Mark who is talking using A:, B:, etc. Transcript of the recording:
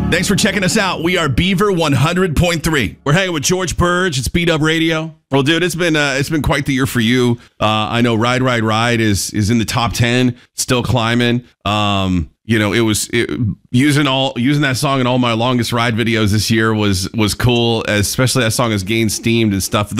A: Thanks for checking us out. We are Beaver 100.3. We're hanging with George Burge. It's Beat Up Radio. Well, dude, it's been quite the year for you. I know Ride, Ride, Ride is in the top 10, still climbing. Using that song in all my longest ride videos this year was cool, especially that song has gained steam and stuff.